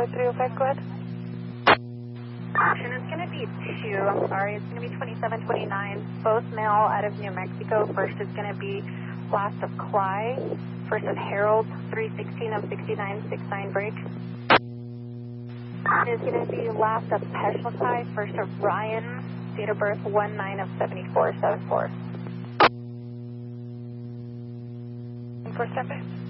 305, go ahead. And it's going to be two, I'm sorry, it's going to be 2729, both male out of New Mexico. First is going to be last of Clyde, first of Harold, 316 of 6969 break. Is going to be last of Peshmakai, first of Ryan, date of birth 19 of 7474. For standby.